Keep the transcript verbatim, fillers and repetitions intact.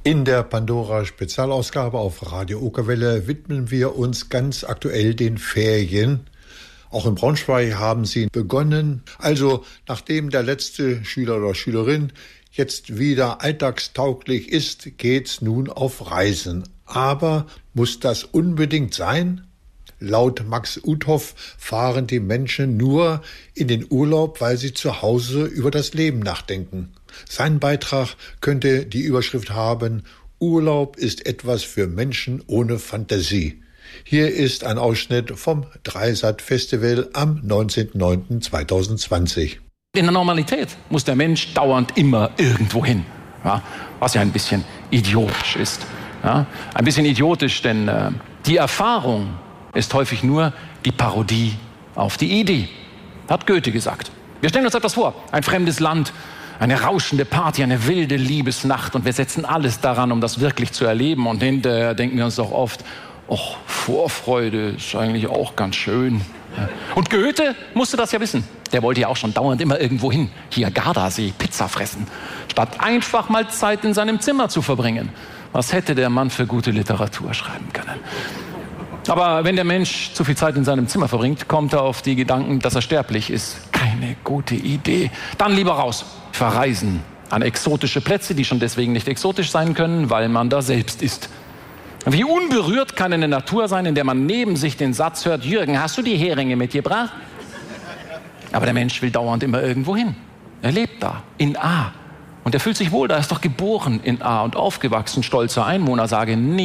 In der Pandora-Spezialausgabe auf Radio Okerwelle widmen wir uns ganz aktuell den Ferien. Auch in Braunschweig haben sie begonnen. Also nachdem der letzte Schüler oder Schülerin jetzt wieder alltagstauglich ist, geht's nun auf Reisen. Aber muss das unbedingt sein? Laut Max Uthoff fahren die Menschen nur in den Urlaub, weil sie zu Hause über das Leben nachdenken. Sein Beitrag könnte die Überschrift haben: Urlaub ist etwas für Menschen ohne Fantasie. Hier ist ein Ausschnitt vom Dreisat-Festival am neunzehnten neunten zweitausendzwanzig. In der Normalität muss der Mensch dauernd immer irgendwo hin, ja, was ja ein bisschen idiotisch ist. Ja. Ein bisschen idiotisch, denn äh, die Erfahrung ist häufig nur die Parodie auf die Idee, hat Goethe gesagt. Wir stellen uns etwas vor, ein fremdes Land, eine rauschende Party, eine wilde Liebesnacht, und wir setzen alles daran, um das wirklich zu erleben, und hinterher denken wir uns doch oft: Och, Vorfreude ist eigentlich auch ganz schön. Und Goethe musste das ja wissen. Der wollte ja auch schon dauernd immer irgendwo hin. Hier Gardasee, Pizza fressen, statt einfach mal Zeit in seinem Zimmer zu verbringen. Was hätte der Mann für gute Literatur schreiben können? Aber wenn der Mensch zu viel Zeit in seinem Zimmer verbringt, kommt er auf die Gedanken, dass er sterblich ist. Keine gute Idee. Dann lieber raus, verreisen an exotische Plätze, die schon deswegen nicht exotisch sein können, weil man da selbst ist. Wie unberührt kann eine Natur sein, in der man neben sich den Satz hört: Jürgen, hast du die Heringe mitgebracht? Aber der Mensch will dauernd immer irgendwo hin. Er lebt da, in A. Und er fühlt sich wohl, da ist doch geboren in A und aufgewachsen, stolzer Einwohner, sage nie.